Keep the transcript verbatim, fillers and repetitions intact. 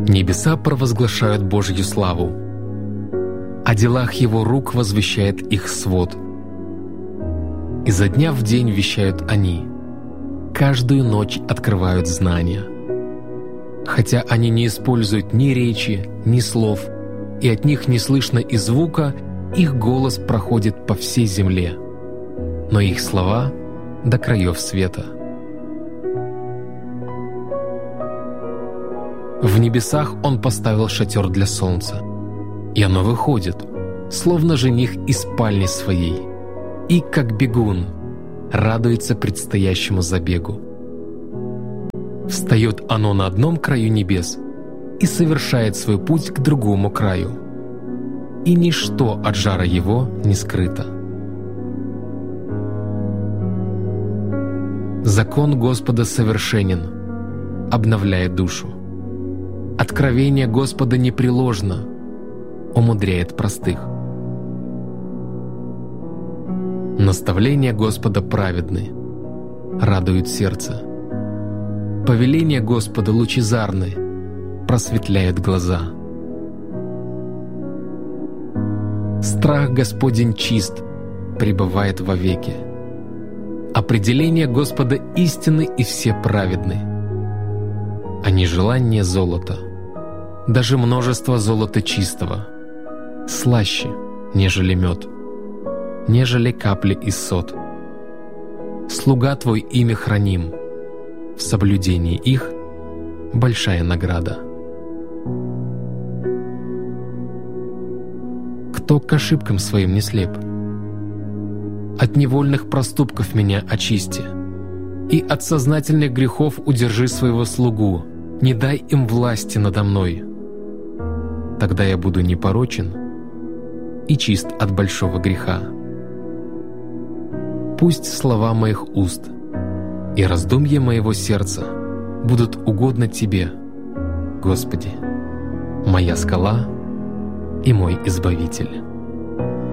Небеса провозглашают Божью славу, о делах Его рук возвещает их свод. Изо дня в день вещают они, каждую ночь открывают знания. Хотя они не используют ни речи, ни слов, и от них не слышно и звука, их голос проходит по всей земле, но их слова — до краев света. В небесах Он поставил шатер для солнца, и оно выходит, словно жених из спальни своей, и, как бегун, радуется предстоящему забегу. Встает оно на одном краю небес и совершает свой путь к другому краю, и ничто от жара его не скрыто. Закон Господа совершенен, обновляет душу. Откровение Господа непреложно, умудряет простых. Наставления Господа праведны, радуют сердце. Повеления Господа лучезарны, просветляют глаза. Страх Господень чист, пребывает вовеки. Определения Господа истинны и все праведны. А не желание золота, даже множество золота чистого, слаще, нежели мед, нежели капли из сот. Слуга Твой имя храним, в соблюдении их большая награда. Кто к ошибкам своим не слеп? От невольных проступков меня очисти, и от сознательных грехов удержи своего слугу, не дай им власти надо мной. Тогда я буду непорочен и чист от большого греха. Пусть слова моих уст и раздумья моего сердца будут угодны Тебе, Господи, моя скала и мой Избавитель.